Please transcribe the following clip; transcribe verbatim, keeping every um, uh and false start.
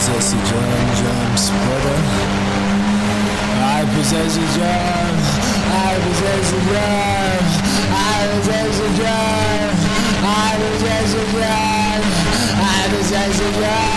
possess a germ, germ spreader. I possess a germ. I possess a germ. I possess a germ. I possess a germ. I possess a germ.